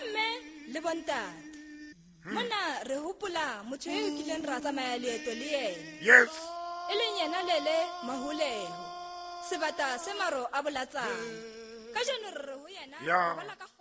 bomme le bontate mona re hopola motho eo kileng ra tsamaya leeto le yena. Yes. E leng yena Lele Mahuleho sebata se maro a bolatsang ka jeno re ho yena Yeah. bala ka